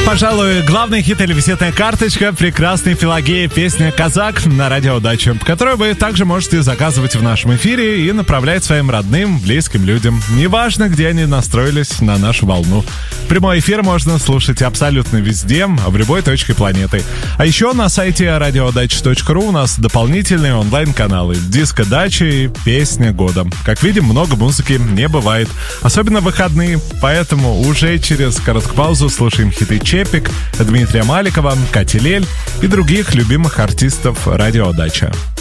пожалуй, главный хит или визитная карточка прекрасной Пелагеи, песня «Казак» на Радио Удача, которую вы также можете заказывать в нашем эфире и направлять своим родным, близким людям. Неважно, где они настроились на нашу волну. Прямой эфир можно слушать абсолютно везде, в любой точке планеты. А еще на сайте radiodacha.ru у нас дополнительные онлайн-каналы «Диско Дача» и «Песня года». Как видим, много музыки не бывает, особенно в выходные, поэтому уже через короткую паузу слушаем хиты Чепик, Дмитрия Маликова, Кати Лель и других любимых артистов Радио Дача.